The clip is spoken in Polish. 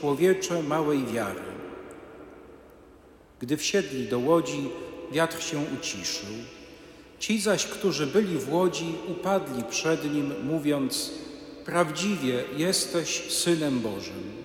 człowiecze małej wiary. Gdy wsiedli do łodzi, wiatr się uciszył. Ci zaś, którzy byli w łodzi, upadli przed nim, mówiąc: prawdziwie jesteś Synem Bożym.